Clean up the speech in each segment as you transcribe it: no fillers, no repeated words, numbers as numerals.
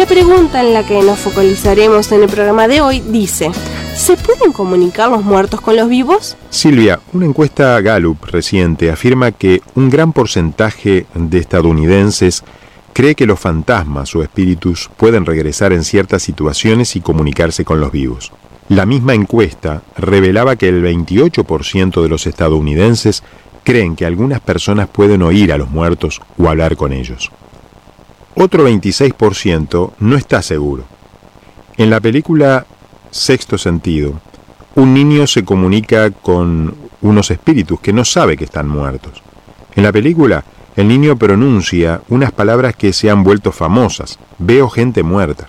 La pregunta en la que nos focalizaremos en el programa de hoy dice: ¿se pueden comunicar los muertos con los vivos? Silvia, una encuesta Gallup reciente afirma que un gran porcentaje de estadounidenses cree que los fantasmas o espíritus pueden regresar en ciertas situaciones y comunicarse con los vivos. La misma encuesta revelaba que el 28% de los estadounidenses creen que algunas personas pueden oír a los muertos o hablar con ellos. Otro 26% no está seguro. En la película Sexto Sentido, un niño se comunica con unos espíritus que no sabe que están muertos. En la película, el niño pronuncia unas palabras que se han vuelto famosas: veo gente muerta.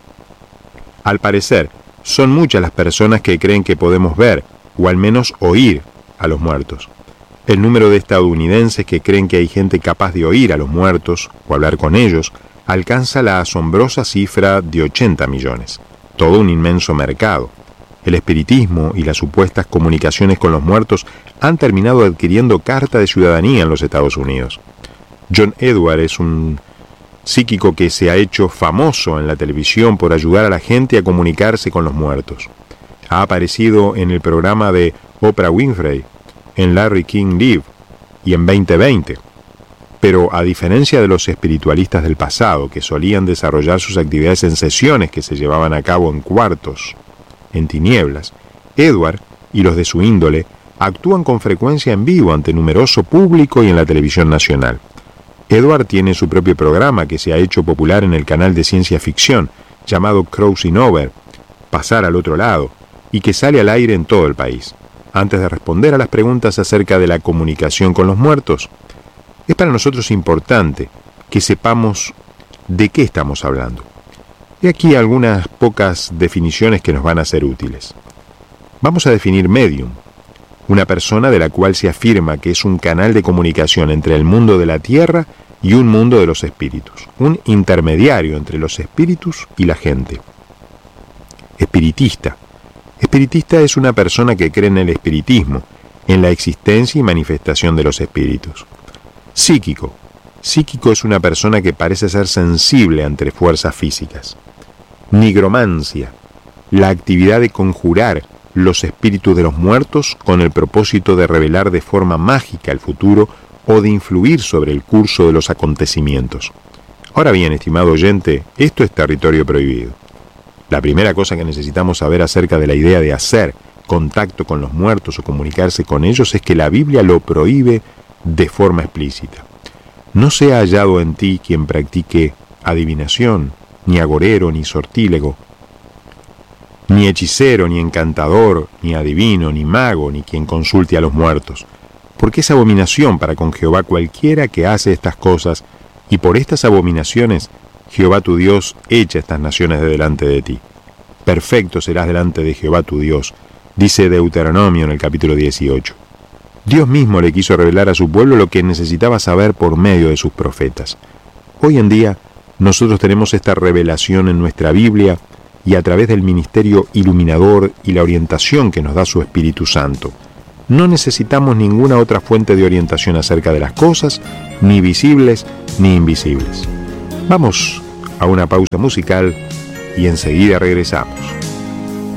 Al parecer, son muchas las personas que creen que podemos ver, o al menos oír, a los muertos. El número de estadounidenses que creen que hay gente capaz de oír a los muertos o hablar con ellos alcanza la asombrosa cifra de 80 millones. Todo un inmenso mercado. El espiritismo y las supuestas comunicaciones con los muertos han terminado adquiriendo carta de ciudadanía en los Estados Unidos. John Edward es un psíquico que se ha hecho famoso en la televisión por ayudar a la gente a comunicarse con los muertos. Ha aparecido en el programa de Oprah Winfrey, en Larry King Live y en 2020. Pero a diferencia de los espiritualistas del pasado, que solían desarrollar sus actividades en sesiones que se llevaban a cabo en cuartos, en tinieblas, Edward y los de su índole actúan con frecuencia en vivo ante numeroso público y en la televisión nacional. Edward tiene su propio programa que se ha hecho popular en el canal de ciencia ficción, llamado Crossing Over, Pasar al Otro Lado, y que sale al aire en todo el país. Antes de responder a las preguntas acerca de la comunicación con los muertos, es para nosotros importante que sepamos de qué estamos hablando. Y aquí algunas pocas definiciones que nos van a ser útiles. Vamos a definir medium, una persona de la cual se afirma que es un canal de comunicación entre el mundo de la tierra y un mundo de los espíritus, un intermediario entre los espíritus y la gente. Espiritista. Espiritista es una persona que cree en el espiritismo, en la existencia y manifestación de los espíritus. Psíquico. Psíquico es una persona que parece ser sensible ante fuerzas físicas. Nigromancia. La actividad de conjurar los espíritus de los muertos con el propósito de revelar de forma mágica el futuro o de influir sobre el curso de los acontecimientos. Ahora bien, estimado oyente, esto es territorio prohibido. La primera cosa que necesitamos saber acerca de la idea de hacer contacto con los muertos o comunicarse con ellos es que la Biblia lo prohíbe de forma explícita. No se ha hallado en ti quien practique adivinación, ni agorero, ni sortílego, ni hechicero, ni encantador, ni adivino, ni mago, ni quien consulte a los muertos, porque es abominación para con Jehová cualquiera que hace estas cosas, y por estas abominaciones Jehová tu Dios echa estas naciones de delante de ti. Perfecto serás delante de Jehová tu Dios, dice Deuteronomio en el capítulo 18. Dios mismo le quiso revelar a su pueblo lo que necesitaba saber por medio de sus profetas. Hoy en día, nosotros tenemos esta revelación en nuestra Biblia y a través del ministerio iluminador y la orientación que nos da su Espíritu Santo. No necesitamos ninguna otra fuente de orientación acerca de las cosas, ni visibles ni invisibles. Vamos a una pausa musical y enseguida regresamos.